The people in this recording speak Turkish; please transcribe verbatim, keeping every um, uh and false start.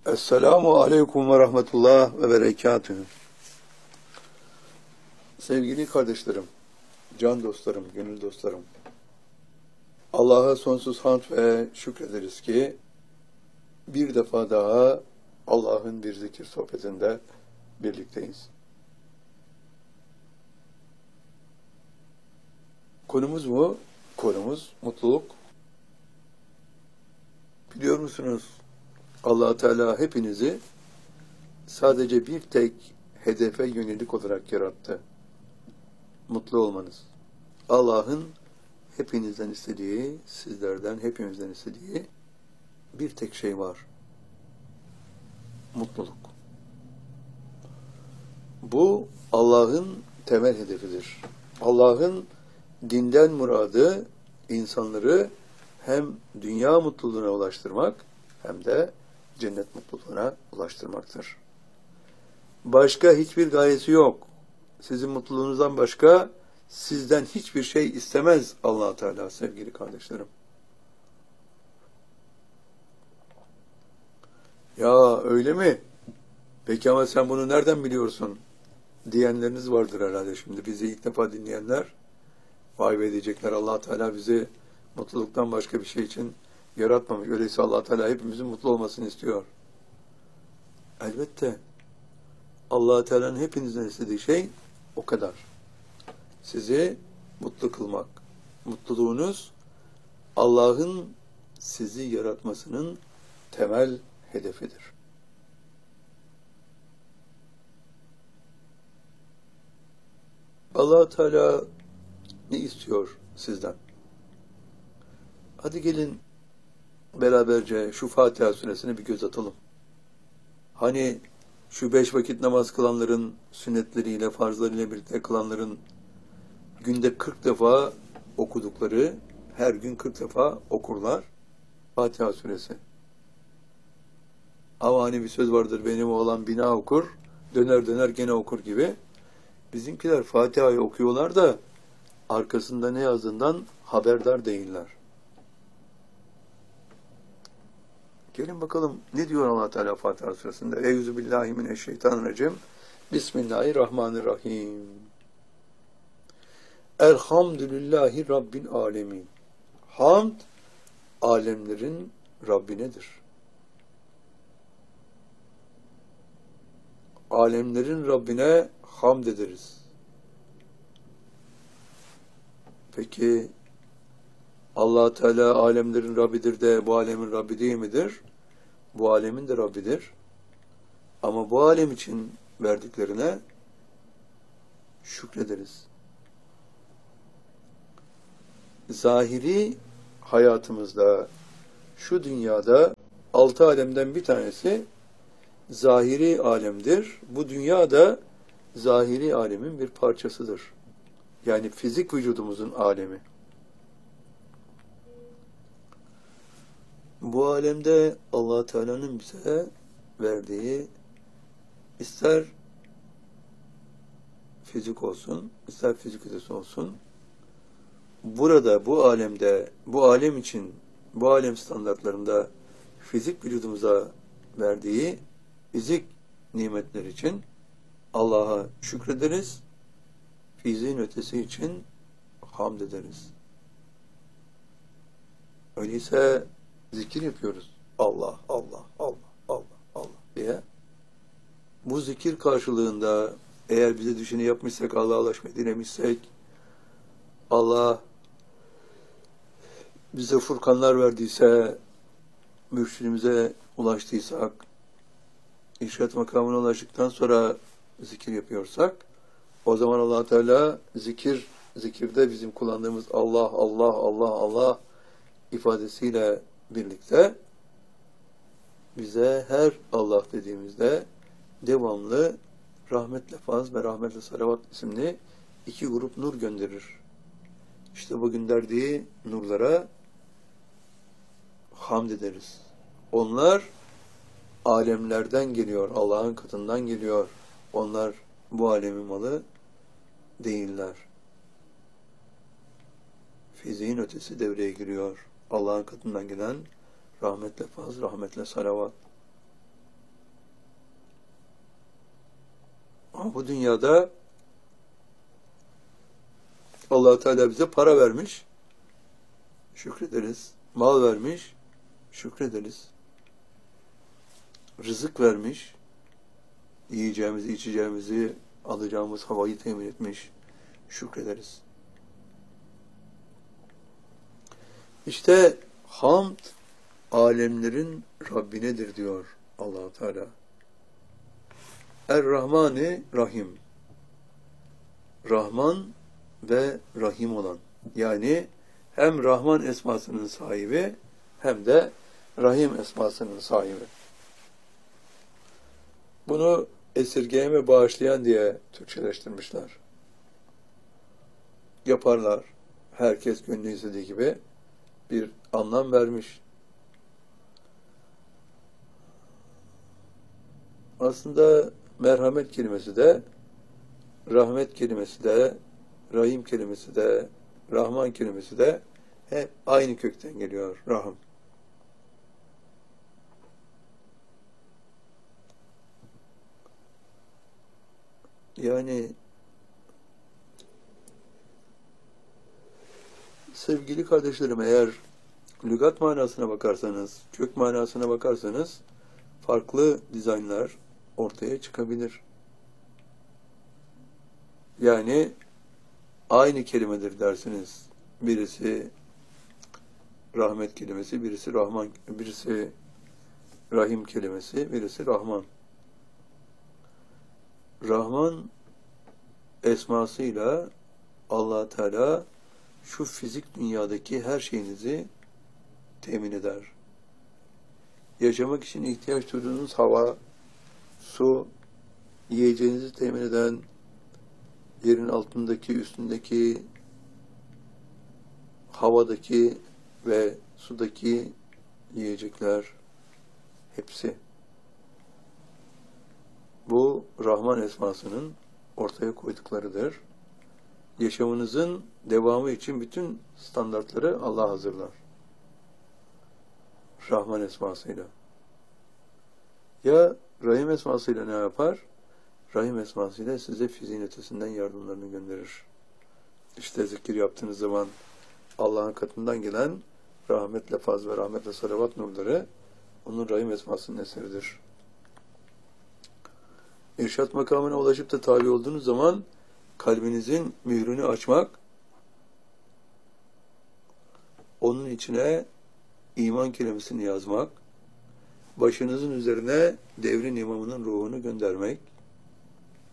Esselamu Aleyküm ve Rahmetullah ve Berekatühü. Sevgili kardeşlerim, can dostlarım, gönül dostlarım. Allah'a sonsuz hamd ve şükrederiz ki bir defa daha Allah'ın bir zikir sohbetinde birlikteyiz. Konumuz bu, konumuz mutluluk. Biliyor musunuz? Allah Teala hepinizi sadece bir tek hedefe yönelik olarak yarattı. Mutlu olmanız. Allah'ın hepinizden istediği, sizlerden hepimizden istediği bir tek şey var. Mutluluk. Bu Allah'ın temel hedefidir. Allah'ın dinden muradı insanları hem dünya mutluluğuna ulaştırmak hem de cennet mutluluğuna ulaştırmaktır. Başka hiçbir gayesi yok. Sizin mutluluğunuzdan başka sizden hiçbir şey istemez Allah Teala sevgili kardeşlerim. Ya öyle mi? Peki ama sen bunu nereden biliyorsun? Diyenleriniz vardır herhalde şimdi. Bizi ilk defa dinleyenler vay be diyecekler. Allah Teala bizi mutluluktan başka bir şey için yaratmamış. Öyleyse Allah Teala hepimizin mutlu olmasını istiyor. Elbette Allah Teala'nın hepinizden istediği şey o kadar. Sizi mutlu kılmak. Mutluluğunuz Allah'ın sizi yaratmasının temel hedefidir. Allah Teala ne istiyor sizden? Hadi gelin beraberce şu Fatiha suresine bir göz atalım. Hani şu beş vakit namaz kılanların sünnetleriyle, farzlarıyla birlikte kılanların günde kırk defa okudukları, her gün kırk defa okurlar Fatiha suresi. Ama hani bir söz vardır, benim oğlan bina okur, döner döner gene okur gibi. Bizimkiler Fatiha'yı okuyorlar da arkasında ne yazdığından haberdar değiller. Gelin bakalım ne diyor Allah Teala Fatiha suresinde? Euzubillahimineşşeytanirracim. Bismillahirrahmanirrahim. Elhamdülillahi Rabbil alemin. Hamd, alemlerin Rabbinedir. Alemlerin Rabbine hamd ederiz. Peki Allah Teala alemlerin Rabbidir de bu alemin Rabbi değil midir? Bu alemin de Rabbidir. Ama bu alem için verdiklerine şükrederiz. Zahiri hayatımızda, şu dünyada altı alemden bir tanesi zahiri alemdir. Bu dünya da zahiri alemin bir parçasıdır. Yani fizik vücudumuzun alemi. Bu alemde Allah Teala'nın bize verdiği ister fizik olsun, ister fizik ötesi olsun, burada, bu alemde, bu alem için, bu alem standartlarında fizik vücudumuza verdiği fizik nimetler için Allah'a şükrederiz, fiziğin ötesi için hamd ederiz. Öyleyse zikir yapıyoruz. Allah, Allah, Allah, Allah, Allah diye. Bu zikir karşılığında eğer bize düşeni yapmışsak, Allah'a ulaşmayı dilemişsek, Allah bize furkanlar verdiyse, mürşidimize ulaştıysak, irşad makamına ulaştıktan sonra zikir yapıyorsak, o zaman Allah Teala zikir, zikirde bizim kullandığımız Allah, Allah, Allah, Allah ifadesiyle birlikte bize her Allah dediğimizde devamlı rahmetle faz ve rahmetle salavat isimli iki grup nur gönderir. İşte bu gönderdiği nurlara hamd ederiz. Onlar alemlerden geliyor, Allah'ın katından geliyor. Onlar bu alemin malı değiller. Fiziğin ötesi devreye giriyor. Allah'ın katından gelen rahmetle faz, rahmetle salavat. Ama bu dünyada Allah Teala bize para vermiş, şükrederiz. Mal vermiş, şükrederiz. Rızık vermiş, yiyeceğimizi, içeceğimizi, alacağımız havayı temin etmiş, şükrederiz. İşte hamd alemlerin Rabbinedir diyor Allah Teala. Er-Rahmani Rahim. Rahman ve Rahim olan. Yani hem Rahman esmasının sahibi hem de Rahim esmasının sahibi. Bunu esirgeyeme bağışlayan diye Türkçeleştirmişler. Yaparlar. Herkes gönlü istediği gibi bir anlam vermiş. Aslında merhamet kelimesi de, rahmet kelimesi de, rahim kelimesi de, rahman kelimesi de hep aynı kökten geliyor. Rahim. Yani sevgili kardeşlerim, eğer lügat manasına bakarsanız, kök manasına bakarsanız farklı dizaynlar ortaya çıkabilir. Yani aynı kelimedir dersiniz. Birisi rahmet kelimesi, birisi rahman, birisi rahim kelimesi, birisi rahman. Rahman esmasıyla Allah Teala şu fizik dünyadaki her şeyinizi temin eder. Yaşamak için ihtiyaç duyduğunuz hava, su, yiyeceğinizi temin eden, yerin altındaki, üstündeki, havadaki ve sudaki yiyecekler hepsi. Bu Rahman esmasının ortaya koyduklarıdır. Yaşamınızın devamı için bütün standartları Allah hazırlar. Rahman esmasıyla. Ya Rahim esmasıyla ne yapar? Rahim esmasıyla size fiziğin ötesinden yardımlarını gönderir. İşte zikir yaptığınız zaman Allah'ın katından gelen rahmetle faz ve rahmetle salavat nurları onun Rahim esmasının eseridir. İrşat makamına ulaşıp da tabi olduğunuz zaman kalbinizin mührünü açmak, onun içine iman kelimesini yazmak, başınızın üzerine devrin imamının ruhunu göndermek,